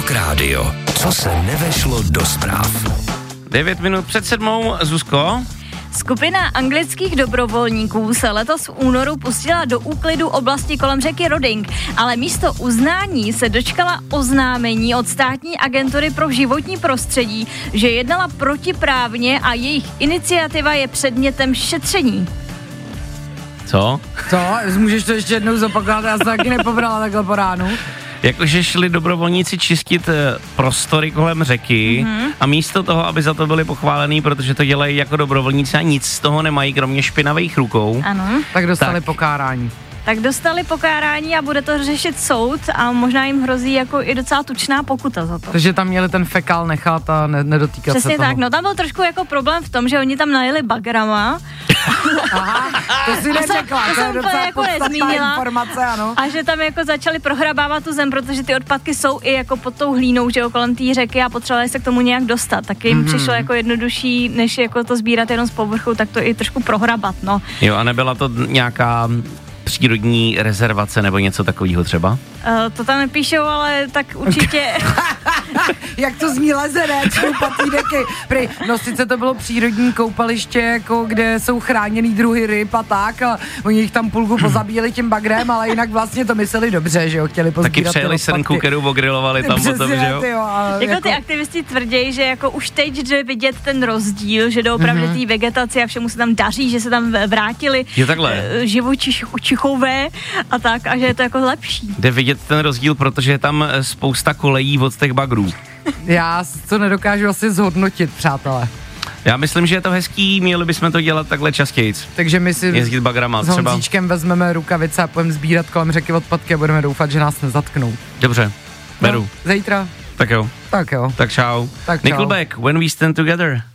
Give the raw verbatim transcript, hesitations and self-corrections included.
Rock Radio. Co se nevešlo do zpráv. Devět minut před sedmou, Zuzko. Skupina anglických dobrovolníků se letos v únoru pustila do úklidu oblasti kolem řeky Roding, ale místo uznání se dočkala oznámení od státní agentury pro životní prostředí, že jednala protiprávně a jejich iniciativa je předmětem šetření. Co? Co? Můžeš to ještě jednou zopakovat, já jsem taky nepobrala takhle po ránu. Jakože šli dobrovolníci čistit prostory kolem řeky mm-hmm. a místo toho, aby za to byli pochválení, protože to dělají jako dobrovolníci a nic z toho nemají, kromě špinavých rukou. Ano. Tak dostali tak. pokárání. Tak dostali pokárání a bude to řešit soud a možná jim hrozí jako i docela tučná pokuta za to. Takže tam měli ten fekál nechat a ne, nedotýkat Přesně se toho. tak, no tam byl trošku jako problém v tom, že oni tam najeli bagrama. Aha, to si neřekla, to to je jsem docela jako podstatná nezmínila. informace, ano. A že tam jako začali prohrabávat tu zem, protože ty odpadky jsou i jako pod tou hlínou, že jo, kolem té řeky a potřebovali se k tomu nějak dostat. Tak jim mm-hmm. přišlo jako jednodušší, než jako to sbírat jenom z povrchu, tak to i trošku prohrabat, no. Jo, a nebyla to nějaká přírodní rezervace nebo něco takového třeba? Uh, to tam nepíšou, ale tak určitě... Jak to zní lezenec, šoupatý deky. Prý, no sice to bylo přírodní koupaliště, jako kde jsou chráněný druhy ryb a tak a oni jich tam půlku pozabíjeli tím bagrem, ale jinak vlastně to mysleli dobře, že jo, chtěli pozbírat. Taky přejeli srnku, kterou ogrilovali tam Přesně, potom, že jo? Tyjo, jako, jako ty aktivisti tvrdí, že jako už teď jde vidět ten rozdíl, že doopravdy mm-hmm. té vegetaci a všemu se tam daří, že se tam vrátili živočichové a tak a že je to jako lepší. Jde vidět ten rozdíl, protože je tam spousta kolejí od těch bagrů. Já to nedokážu asi zhodnotit, přátelé. Já myslím, že je to hezký, měli bychom to dělat takhle častěji. Takže my si jezdit bagrama, s třeba. Honzíčkem vezmeme rukavice a půjdeme sbírat kolem řeky odpadky a budeme doufat, že nás nezatknou. Dobře, beru. No, zítra. Tak jo. Tak jo. Tak čau. Tak čau. Nickelback, When We Stand Together.